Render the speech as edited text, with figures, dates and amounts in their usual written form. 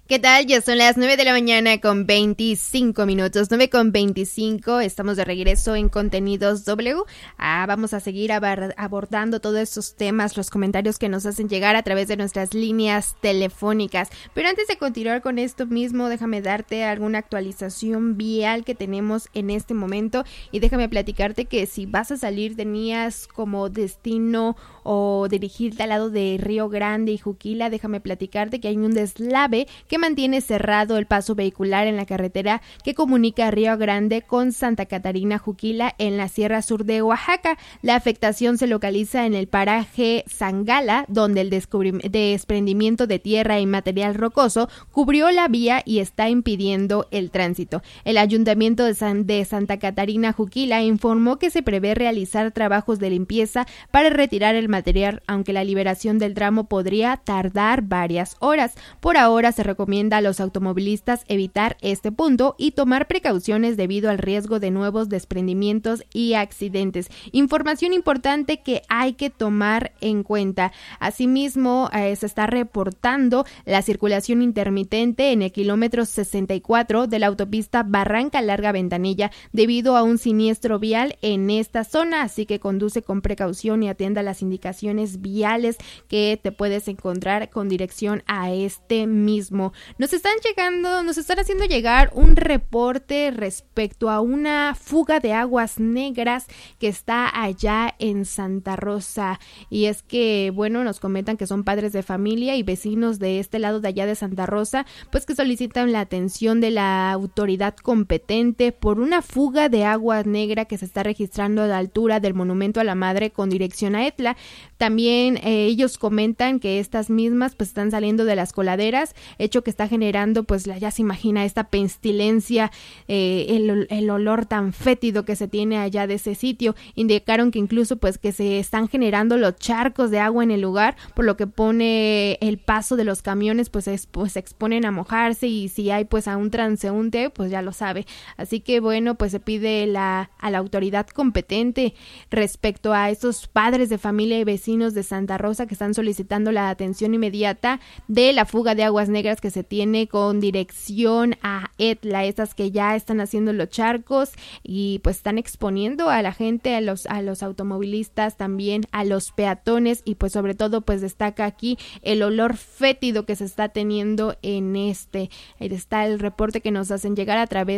¿Qué tal? Ya son las 9 de la mañana con 25 minutos, 9:25, estamos de regreso en Contenidos W. Vamos a seguir abordando todos estos temas, los comentarios que nos hacen llegar a través de nuestras líneas telefónicas. Pero antes de continuar con esto mismo, déjame darte alguna actualización vial que tenemos en este momento y déjame platicarte que si vas a salir, tenías como destino o dirigirte al lado de Río Grande y Juquila, déjame platicarte que hay un deslave que mantiene cerrado el paso vehicular en la carretera que comunica Río Grande con Santa Catarina Juquila en la Sierra Sur de Oaxaca. La afectación se localiza en el paraje Zangala, donde el desprendimiento de tierra y material rocoso cubrió la vía y está impidiendo el tránsito. El Ayuntamiento de Santa Catarina Juquila informó que se prevé realizar trabajos de limpieza para retirar el material, aunque la liberación del tramo podría tardar varias horas. Por ahora se recomienda a los automovilistas evitar este punto y tomar precauciones debido al riesgo de nuevos desprendimientos y accidentes. Información importante que hay que tomar en cuenta. Asimismo, se está reportando la circulación intermitente en el kilómetro 64 de la autopista Barranca Larga Ventanilla debido a un siniestro vial en esta zona, así que conduce con precaución y atienda las indicaciones viales que te puedes encontrar con dirección a este mismo. Nos están haciendo llegar un reporte respecto a una fuga de aguas negras que está allá en Santa Rosa, y es que, bueno, nos comentan que son padres de familia y vecinos de este lado de allá de Santa Rosa, pues que solicitan la atención de la autoridad competente por una fuga de agua negra que se está registrando a la altura del Monumento a la Madre con dirección a Etla. También ellos comentan que estas mismas pues están saliendo de las coladeras, hecho que está generando, pues ya se imagina esta pestilencia, el olor tan fétido que se tiene allá de ese sitio. Indicaron que incluso pues que se están generando los charcos de agua en el lugar, por lo que pone el paso de los camiones, pues se exponen a mojarse, y si hay pues a un transeúnte, pues ya lo sabe. Así que bueno, pues se pide a la autoridad competente respecto a estos padres de familia y vecinos de Santa Rosa que están solicitando la atención inmediata de la fuga de aguas negras que se tiene con dirección a Etla, estas que ya están haciendo los charcos y pues están exponiendo a la gente, a los automovilistas, también a los peatones, y pues sobre todo pues destaca aquí el olor fétido que se está teniendo en este. Ahí está el reporte que nos hacen llegar a través